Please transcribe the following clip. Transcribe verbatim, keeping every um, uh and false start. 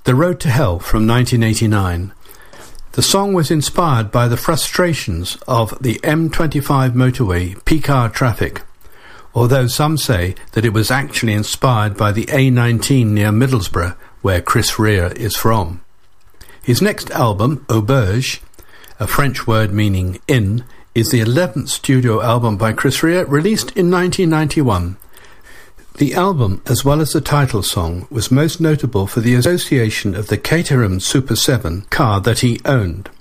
The Road to Hell from nineteen eighty-nine. The song was inspired by the frustrations of the M twenty-five motorway peak hour traffic, although some say that it was actually inspired by the A nineteen near Middlesbrough, where Chris Rea is from. His next album, Auberge, a French word meaning inn, is the eleventh studio album by Chris Rea, released in nineteen ninety-one. The album, as well as the title song, was most notable for the association of the Caterham Super seven car that he owned.